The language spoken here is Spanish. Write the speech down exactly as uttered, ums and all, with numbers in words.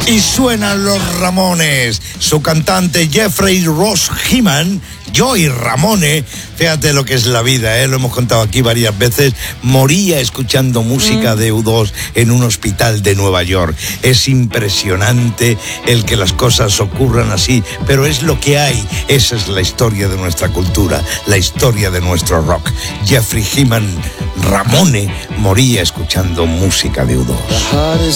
Y suenan los Ramones. Su cantante Jeffrey Ross Heeman, Joey Ramone, fíjate lo que es la vida, ¿eh? Lo hemos contado aquí varias veces, moría escuchando música mm. de U dos en un hospital de Nueva York. Es impresionante el que las cosas ocurran así, pero es lo que hay. Esa es la historia de nuestra cultura, la historia de nuestro rock. Jeffrey Heeman Ramone moría escuchando música de U dos.